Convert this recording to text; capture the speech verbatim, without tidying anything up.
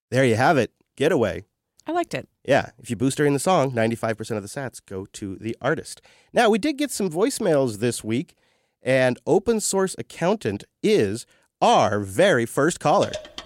There you have it. Getaway. I liked it. Yeah, if you boost during the song, ninety-five percent of the sats go to the artist. Now, we did get some voicemails this week, and Open Source Accountant is our very first caller.